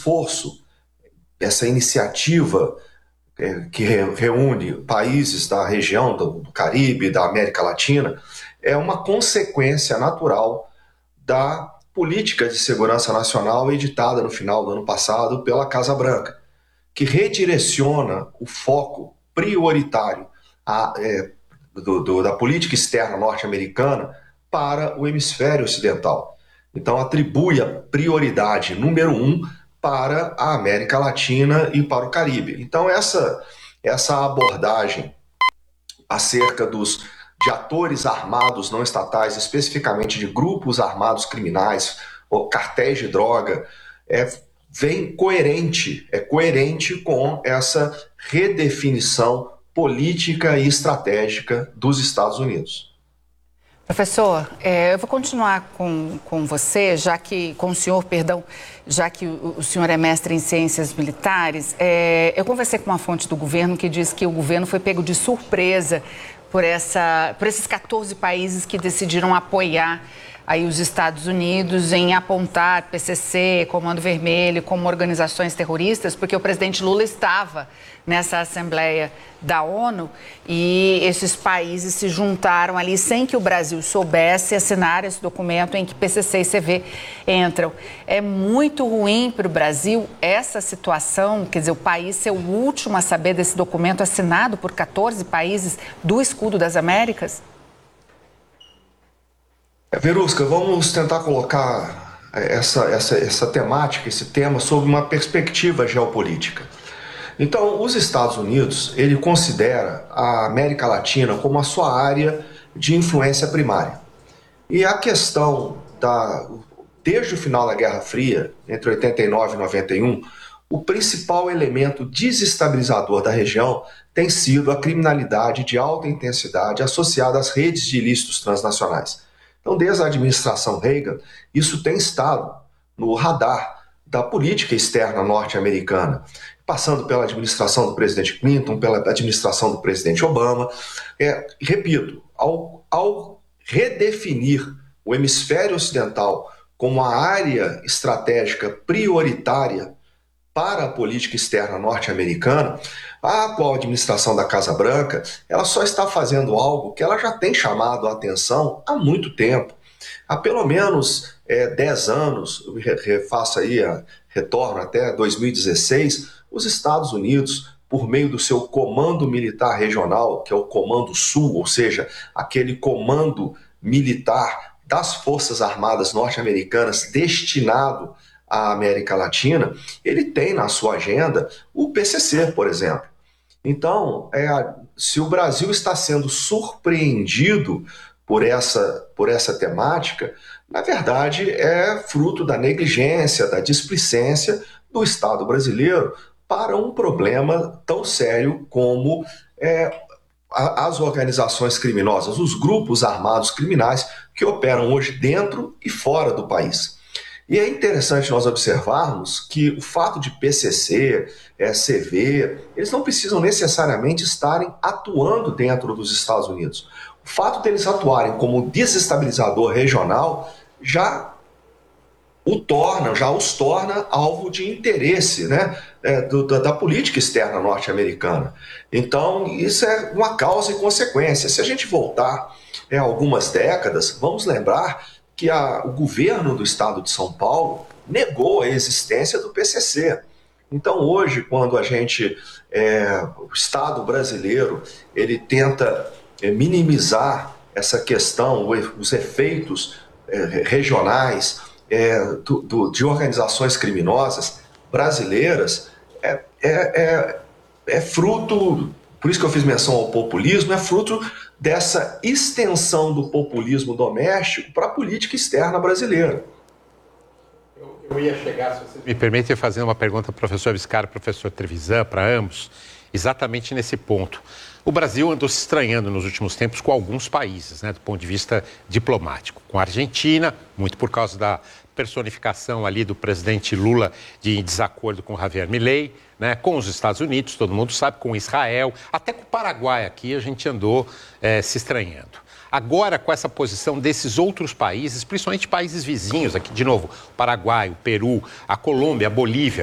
esforço, essa iniciativa que reúne países da região do Caribe, da América Latina, é uma consequência natural da política de segurança nacional editada no final do ano passado pela Casa Branca, que redireciona o foco prioritário da política externa norte-americana para o hemisfério ocidental. Então, atribui a prioridade número 1 para a América Latina e para o Caribe. Então, essa abordagem acerca de atores armados não estatais, especificamente de grupos armados criminais, ou cartéis de droga, é coerente com essa redefinição política e estratégica dos Estados Unidos. Professor, eu vou continuar com você, com o senhor, já que o senhor é mestre em ciências militares. Eu conversei com uma fonte do governo que diz que o governo foi pego de surpresa por esses 14 países que decidiram apoiar aí os Estados Unidos em apontar PCC, Comando Vermelho, como organizações terroristas, porque o presidente Lula estava nessa Assembleia da ONU e esses países se juntaram ali sem que o Brasil soubesse assinar esse documento em que PCC e CV entram. É muito ruim para o Brasil essa situação, quer dizer, o país ser o último a saber desse documento assinado por 14 países do Escudo das Américas? Verusca, vamos tentar colocar essa temática, esse tema, sob uma perspectiva geopolítica. Então, os Estados Unidos, ele considera a América Latina como a sua área de influência primária. E a questão desde o final da Guerra Fria, entre 89 e 91, o principal elemento desestabilizador da região tem sido a criminalidade de alta intensidade associada às redes de ilícitos transnacionais. Então, desde a administração Reagan, isso tem estado no radar da política externa norte-americana, passando pela administração do presidente Clinton, pela administração do presidente Obama. Repito, ao redefinir o hemisfério ocidental como a área estratégica prioritária para a política externa norte-americana, a atual administração da Casa Branca, ela só está fazendo algo que ela já tem chamado a atenção há muito tempo. Há pelo menos 10 anos, retorno até 2016, os Estados Unidos, por meio do seu Comando Militar Regional, que é o Comando Sul, ou seja, aquele comando militar das Forças Armadas norte-americanas destinado à América Latina, ele tem na sua agenda o PCC, por exemplo. Então, se o Brasil está sendo surpreendido por essa temática, na verdade é fruto da negligência, da displicência do Estado brasileiro para um problema tão sério como as organizações criminosas, os grupos armados criminais que operam hoje dentro e fora do país. E é interessante nós observarmos que o fato de PCC, CV, eles não precisam necessariamente estarem atuando dentro dos Estados Unidos. O fato deles atuarem como desestabilizador regional já os torna alvo de interesse, né, da política externa norte-americana. Então, isso é uma causa e consequência. Se a gente voltar algumas décadas, vamos lembrar que o governo do estado de São Paulo negou a existência do PCC. Então, hoje, quando o Estado brasileiro ele tenta minimizar essa questão, os efeitos regionais de organizações criminosas brasileiras, é fruto, por isso que eu fiz menção ao populismo, é fruto dessa extensão do populismo doméstico para a política externa brasileira. Eu ia chegar, se você me permite, fazer uma pergunta ao professor Viscardi, professor Trevisan, para ambos, exatamente nesse ponto. O Brasil andou se estranhando nos últimos tempos com alguns países, né, do ponto de vista diplomático. Com a Argentina, muito por causa da personificação ali do presidente Lula de desacordo com Javier Milei, né, com os Estados Unidos, todo mundo sabe, com Israel, até com o Paraguai aqui a gente andou se estranhando. Agora, com essa posição desses outros países, principalmente países vizinhos, aqui de novo, o Paraguai, o Peru, a Colômbia, a Bolívia,